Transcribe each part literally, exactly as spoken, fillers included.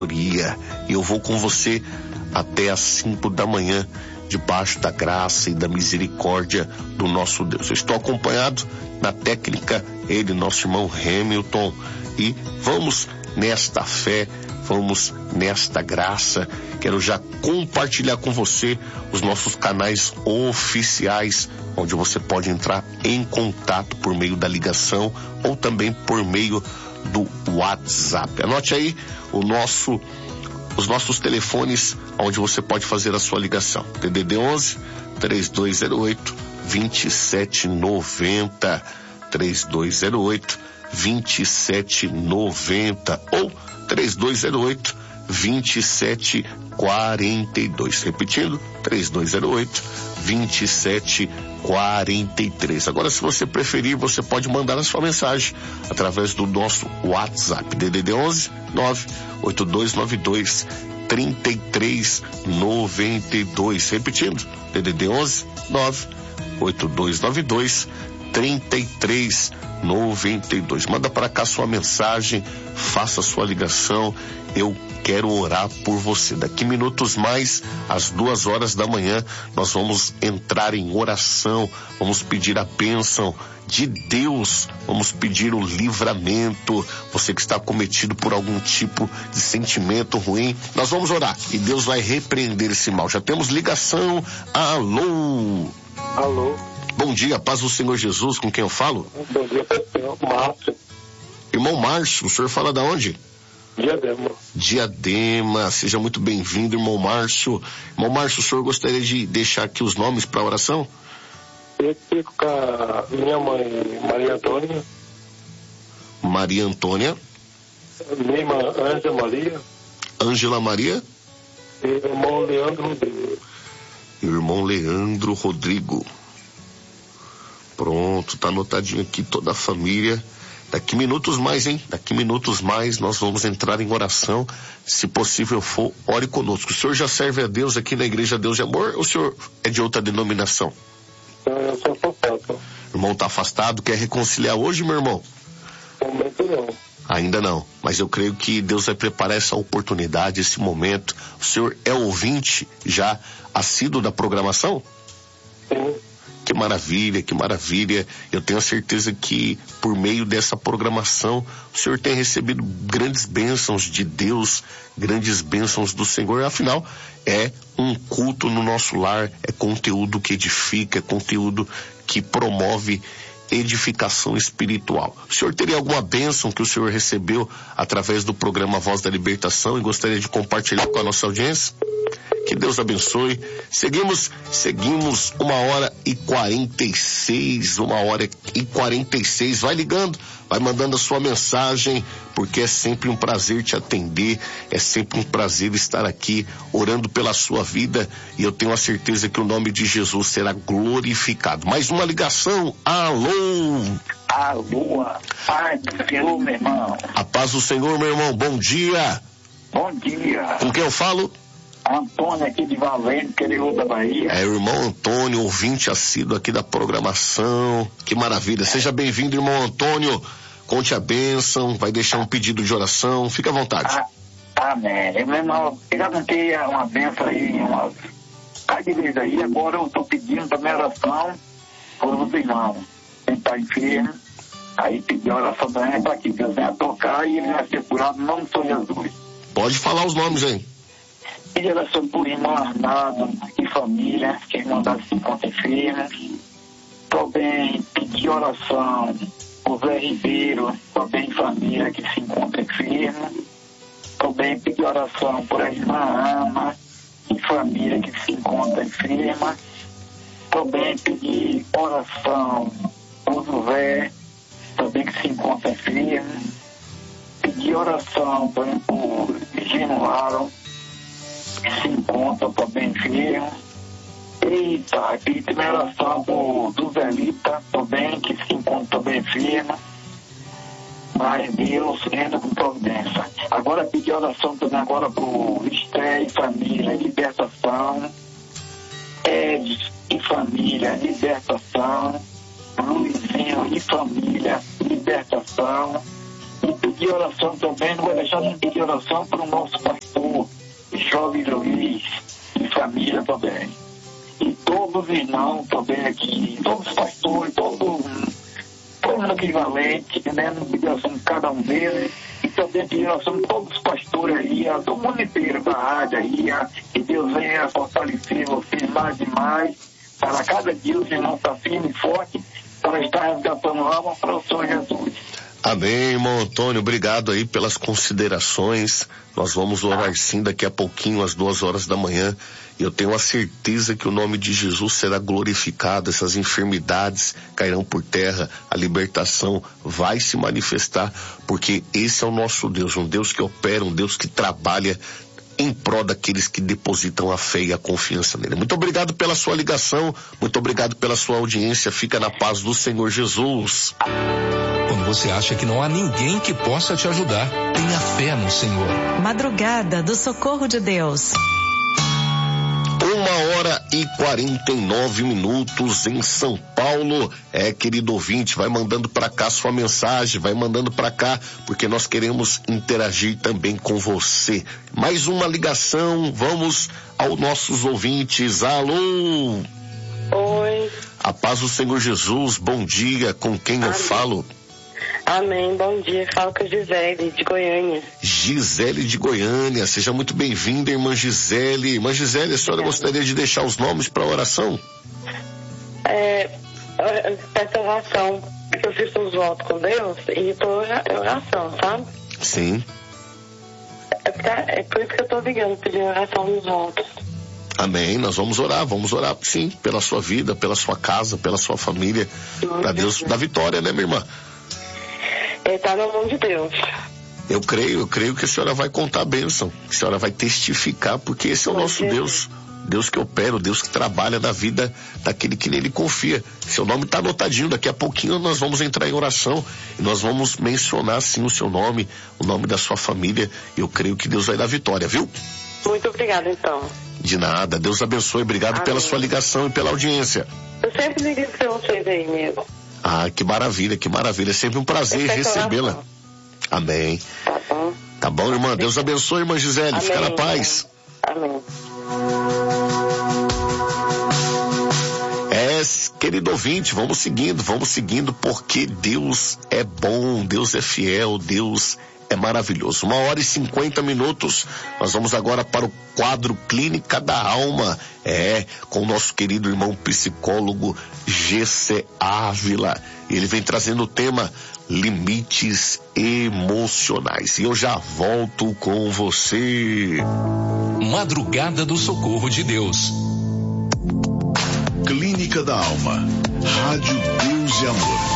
E eu vou com você até às cinco da manhã, debaixo da graça e da misericórdia do nosso Deus. Eu estou acompanhado na técnica, ele, nosso irmão Hamilton, e vamos nesta fé, vamos nesta graça. Quero já compartilhar com você os nossos canais oficiais, onde você pode entrar em contato por meio da ligação ou também por meio do WhatsApp. Anote aí o nosso, os nossos telefones, onde você pode fazer a sua ligação. D D D onze, três dois zero oito, dois sete nove zero, três dois zero oito, dois sete nove zero ou três dois zero oito, dois sete quatro dois. Repetindo, três dois zero oito, dois sete quatro três. Agora, se você preferir, você pode mandar a sua mensagem através do nosso WhatsApp, D D D onze, nove oito dois nove dois, três três nove dois. Repetindo, D D D onze, nove oito dois nove dois, três três nove dois. Manda para cá sua mensagem, faça sua ligação. Eu quero orar por você. Daqui minutos mais, às duas horas da manhã, nós vamos entrar em oração, vamos pedir a bênção de Deus, vamos pedir o livramento. Você que está cometido por algum tipo de sentimento ruim, nós vamos orar e Deus vai repreender esse mal. Já temos ligação. Alô? Alô? Bom dia, paz do Senhor Jesus, com quem eu falo? Bom dia, pastor Márcio. Irmão Márcio, o senhor fala da onde? Diadema. Diadema, seja muito bem-vindo, irmão Márcio. Irmão Márcio, o senhor gostaria de deixar aqui os nomes para a oração? Eu fico com a minha mãe, Maria Antônia. Maria Antônia. Minha irmã, Ângela Maria. Ângela Maria. E o irmão Leandro Rodrigo. Irmão Leandro Rodrigo. Pronto, tá anotadinho aqui toda a família. Daqui minutos mais, hein? Daqui minutos mais nós vamos entrar em oração. Se possível for, ore conosco. O senhor já serve a Deus aqui na Igreja Deus de Amor ou o senhor é de outra denominação? Eu sou afastado. O irmão tá afastado, quer reconciliar hoje, meu irmão? Momento não. Ainda não, mas eu creio que Deus vai preparar essa oportunidade, esse momento. O senhor é ouvinte já assíduo da programação? Sim. Que maravilha, que maravilha. Eu tenho a certeza que por meio dessa programação o senhor tem recebido grandes bênçãos de Deus, grandes bênçãos do Senhor. Afinal, é um culto no nosso lar, é conteúdo que edifica, é conteúdo que promove edificação espiritual. O senhor teria alguma bênção que o senhor recebeu através do programa Voz da Libertação e gostaria de compartilhar com a nossa audiência? Que Deus abençoe. Seguimos, seguimos uma hora e quarenta e seis, uma hora e quarenta e seis. Vai ligando, vai mandando a sua mensagem, porque é sempre um prazer te atender, é sempre um prazer estar aqui orando pela sua vida e eu tenho a certeza que o nome de Jesus será glorificado. Mais uma ligação. Alô? Alô, paz do Senhor, meu irmão. A paz do Senhor, meu irmão. Bom dia. Bom dia. Com quem eu falo? Antônio aqui de Valente, interior da Bahia. É o irmão Antônio, ouvinte assíduo aqui da programação. Que maravilha. Seja bem-vindo, irmão Antônio. Conte a bênção, vai deixar um pedido de oração. Fique à vontade. Ah, amém. Meu irmão, eu já contei uma bênção aí, uma cada vez aí. Agora eu estou pedindo também oração por os irmãos. Quem está enfermo, aí pedir oração também para que Deus venha tocar e ele vai ser curado no nome do Senhor Jesus. Pode falar os nomes aí. Pedir oração por irmão Arnaldo e família, que a irmã se encontra enferma. Também pedir oração por Zé Ribeiro, também família que se encontra enferma. Também pedir oração por a irmã Ana e família que se encontra enferma. Também pedir oração por José, também que se encontra enfermo. Pedir oração também por Genuaro, que se encontra também enfermo. Eita, pedir também oração por Duzelita, também que se encontra também enferma. Mas Deus entra com providência. Agora pedir oração também agora por Esté e família, libertação. Ed e família, libertação. Luizinho e família, libertação. E pedir pedir oração também, não vou deixar de pedir oração para o nosso pastor, Jovem Luiz, e família também. E todos os irmãos também aqui, todos os pastores, todos, todos os equivalentes, né? Não pedir oração de cada um deles. E também pedir oração de todos os pastores aí, do mundo inteiro, da rádio aí, que Deus venha fortalecer vocês mais e mais, para cada dia os irmãos estar firmes e fortes, para estar resgatando a alma para o Senhor Jesus. Amém, irmão Antônio, obrigado aí pelas considerações. Nós vamos orar sim daqui a pouquinho, às duas horas da manhã, e eu tenho a certeza que o nome de Jesus será glorificado, essas enfermidades cairão por terra, a libertação vai se manifestar, porque esse é o nosso Deus, um Deus que opera, um Deus que trabalha em prol daqueles que depositam a fé e a confiança nele. Muito obrigado pela sua ligação, muito obrigado pela sua audiência, fica na paz do Senhor Jesus. Quando você acha que não há ninguém que possa te ajudar, tenha fé no Senhor. Madrugada do Socorro de Deus. Uma hora e quarenta e nove minutos em São Paulo. É, querido ouvinte, vai mandando para cá sua mensagem, vai mandando para cá, porque nós queremos interagir também com você. Mais uma ligação, vamos aos nossos ouvintes. Alô? Oi. A paz do Senhor Jesus, bom dia, com quem Amém. Eu falo? Amém, bom dia, falo com a Gisele, de Goiânia. Gisele de Goiânia, seja muito bem-vinda, irmã Gisele. Irmã Gisele, a senhora gostaria de deixar os nomes para a oração? É, peço oração, porque eu fiz os votos com Deus e estou em oração, sabe? Sim. É, pra, é por isso que eu estou ligando, pedindo oração nos votos. Amém, nós vamos orar, vamos orar sim, pela sua vida, pela sua casa, pela sua família, para Deus dar vitória, né, minha irmã? Está na mão de Deus. Eu creio, eu creio que a senhora vai contar a bênção, que a senhora vai testificar, porque esse é o nosso Deus, Deus que opera, o Deus que trabalha na vida daquele que nele confia. Seu nome está anotadinho, daqui a pouquinho nós vamos entrar em oração e nós vamos mencionar sim o seu nome, o nome da sua família, e eu creio que Deus vai dar vitória, viu? Muito obrigada, então. De nada, Deus abençoe, obrigado Amém. Pela sua ligação e pela audiência. Eu sempre liguei para vocês aí mesmo. Ah, que maravilha, que maravilha. É sempre um prazer recebê-la. Amém. Tá bom. Tá bom, irmã. Deus abençoe, irmã Gisele. Amém. Fica na paz. Amém. É, querido ouvinte, vamos seguindo, vamos seguindo, porque Deus é bom, Deus é fiel, Deus é maravilhoso. Uma hora e cinquenta minutos, nós vamos agora para o quadro Clínica da Alma, é, com o nosso querido irmão psicólogo G C Ávila. Ele vem trazendo o tema limites emocionais. E eu já volto com você. Madrugada do Socorro de Deus. Clínica da Alma. Rádio Deus e Amor.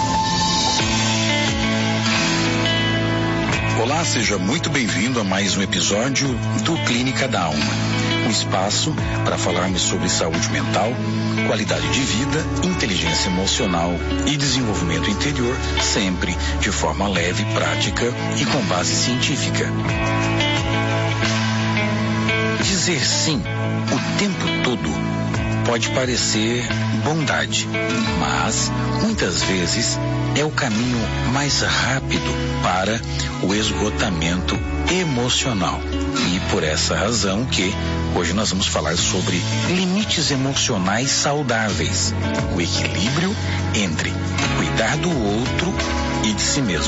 Olá, seja muito bem-vindo a mais um episódio do Clínica da Alma, um espaço para falarmos sobre saúde mental, qualidade de vida, inteligência emocional e desenvolvimento interior, sempre de forma leve, prática e com base científica. Dizer sim o tempo todo pode parecer bondade, mas muitas vezes é o caminho mais rápido para o esgotamento emocional. E por essa razão que hoje nós vamos falar sobre limites emocionais saudáveis, o equilíbrio entre cuidar do outro e de si mesmo.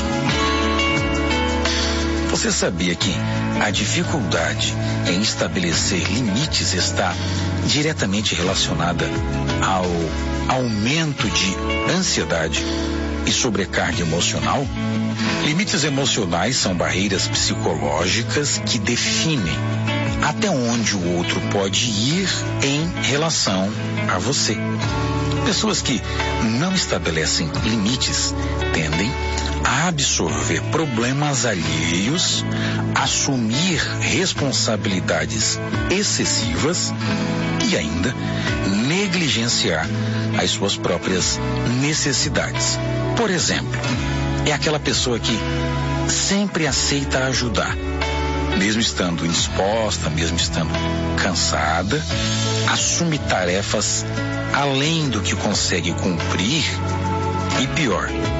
Você sabia que a dificuldade em estabelecer limites está diretamente relacionada ao aumento de ansiedade e sobrecarga emocional? Limites emocionais são barreiras psicológicas que definem até onde o outro pode ir em relação a você. Pessoas que não estabelecem limites tendem a absorver problemas alheios, assumir responsabilidades excessivas e ainda negligenciar as suas próprias necessidades. Por exemplo, é aquela pessoa que sempre aceita ajudar, mesmo estando indisposta, mesmo estando cansada, assume tarefas além do que consegue cumprir e pior,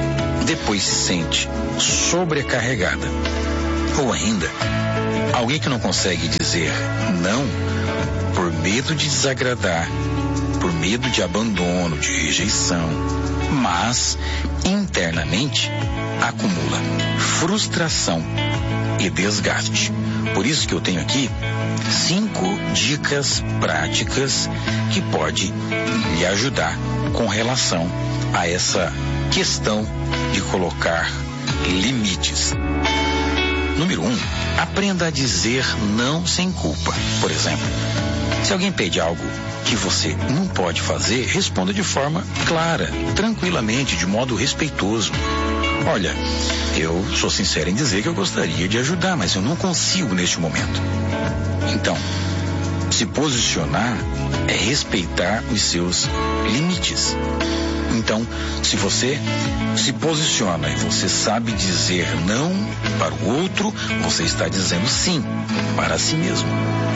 depois se sente sobrecarregada. Ou ainda, alguém que não consegue dizer não por medo de desagradar, por medo de abandono, de rejeição, mas internamente acumula frustração e desgaste. Por isso que eu tenho aqui cinco dicas práticas que pode lhe ajudar com relação a essa questão de colocar limites. Número um, aprenda a dizer não sem culpa. Por exemplo, se alguém pede algo que você não pode fazer, responda de forma clara, tranquilamente, de modo respeitoso. Olha, eu sou sincero em dizer que eu gostaria de ajudar, mas eu não consigo neste momento. Então, se posicionar é respeitar os seus limites. Então, se você se posiciona e você sabe dizer não para o outro, você está dizendo sim para si mesmo.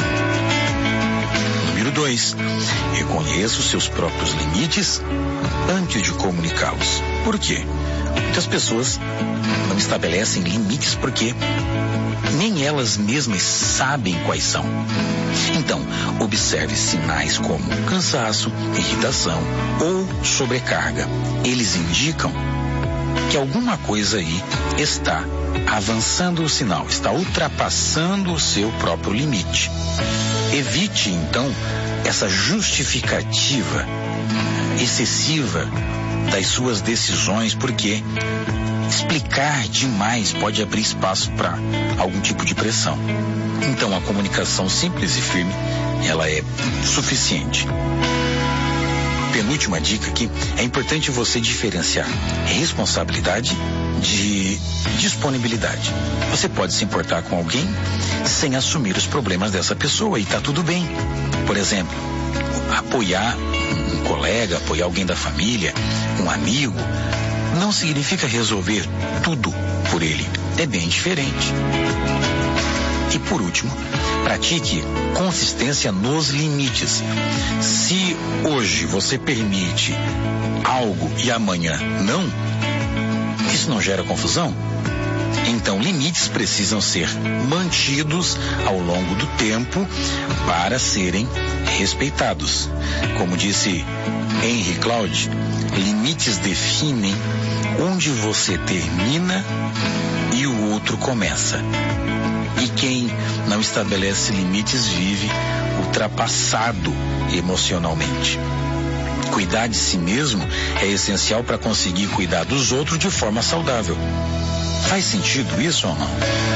Número dois, reconheça os seus próprios limites antes de comunicá-los. Por quê? Muitas pessoas não estabelecem limites porque nem elas mesmas sabem quais são. Então, observe sinais como cansaço, irritação ou sobrecarga. Eles indicam que alguma coisa aí está avançando o sinal, está ultrapassando o seu próprio limite. Evite, então, essa justificativa excessiva das suas decisões, porque explicar demais pode abrir espaço para algum tipo de pressão. Então, a comunicação simples e firme, ela é suficiente. Penúltima dica aqui, é importante você diferenciar responsabilidade de disponibilidade. Você pode se importar com alguém sem assumir os problemas dessa pessoa e tá tudo bem. Por exemplo, apoiar um colega, apoiar alguém da família, um amigo, não significa resolver tudo por ele. É bem diferente. E por último, pratique consistência nos limites. Se hoje você permite algo e amanhã não, isso não gera confusão? Então, limites precisam ser mantidos ao longo do tempo para serem respeitados. Como disse Henry Cloud, limites definem onde você termina e o outro começa. E quem não estabelece limites vive ultrapassado emocionalmente. Cuidar de si mesmo é essencial para conseguir cuidar dos outros de forma saudável. Faz sentido isso ou não?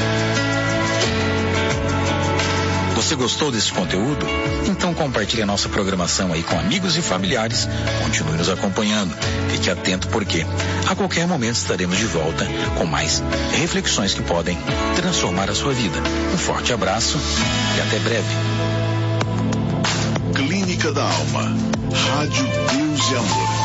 Você gostou desse conteúdo? Então compartilhe a nossa programação aí com amigos e familiares. Continue nos acompanhando. Fique atento porque a qualquer momento estaremos de volta com mais reflexões que podem transformar a sua vida. Um forte abraço e até breve. Clínica da Alma. Rádio Deus e Amor.